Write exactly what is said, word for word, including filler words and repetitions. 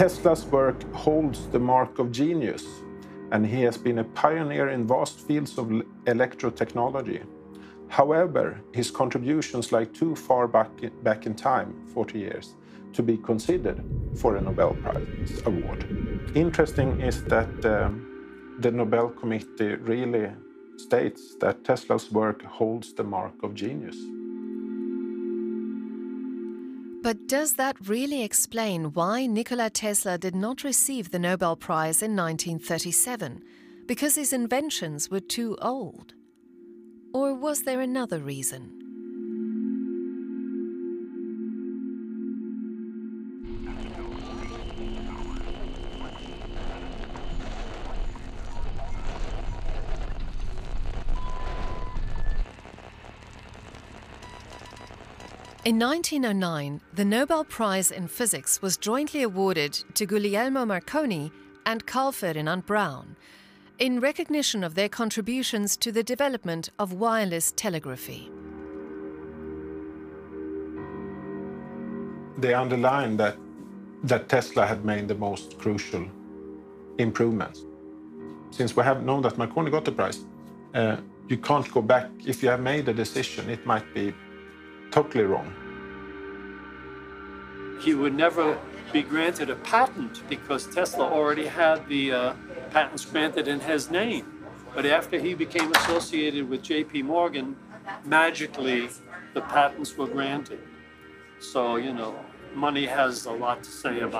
Tesla's work holds the mark of genius, and he has been a pioneer in vast fields of electrotechnology. However, his contributions lie too far back, back in time, forty years, to be considered for a Nobel Prize award. Interesting is that um, the Nobel Committee really states that Tesla's work holds the mark of genius. But does that really explain why Nikola Tesla did not receive the Nobel Prize in nineteen thirty-seven? Because his inventions were too old? Or was there another reason? In nineteen oh nine, the Nobel Prize in Physics was jointly awarded to Guglielmo Marconi and Carl Ferdinand Braun in recognition of their contributions to the development of wireless telegraphy. They underlined that, that Tesla had made the most crucial improvements. Since we have known that Marconi got the prize, uh, you can't go back. If you have made a decision, it might be totally wrong. He would never be granted a patent because Tesla already had the uh, patents granted in his name. But after he became associated with J P Morgan, magically the patents were granted. So, you know, money has a lot to say about